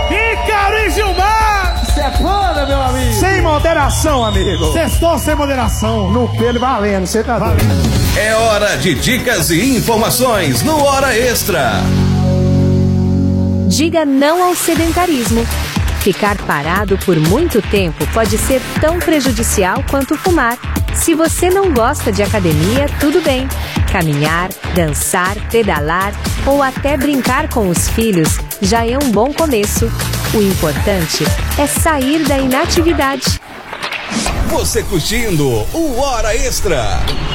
Ícaro e Gilmar! Isso é foda, meu amigo! Sem moderação, amigo! Sextou sem moderação! No pelo valendo, você tá doido. É hora de dicas e informações no Hora Extra. Diga não ao sedentarismo. Ficar parado por muito tempo pode ser tão prejudicial quanto fumar. Se você não gosta de academia, tudo bem. Caminhar, dançar, pedalar ou até brincar com os filhos já é um bom começo. O importante é sair da inatividade. Você curtindo o Hora Extra.